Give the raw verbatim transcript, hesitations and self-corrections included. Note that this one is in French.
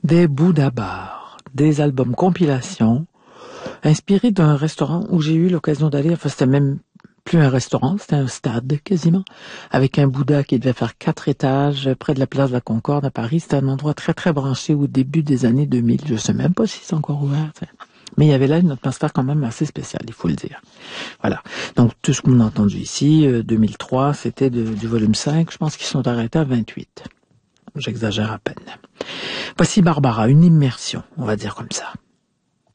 des Bouddha bars, des albums compilation, inspirés d'un restaurant où j'ai eu l'occasion d'aller, enfin c'était même plus un restaurant, c'était un stade quasiment, avec un Bouddha qui devait faire quatre étages près de la place de la Concorde à Paris. C'était un endroit très très branché au début des années deux mille, je sais même pas si c'est encore ouvert, t'sais. Mais il y avait là une atmosphère quand même assez spéciale, il faut le dire. Voilà. Donc tout ce qu'on a entendu ici, euh, deux mille trois, c'était de, du volume cinq, je pense qu'ils sont arrêtés à vingt-huit. J'exagère à peine. Voici Barbara, une immersion, on va dire comme ça.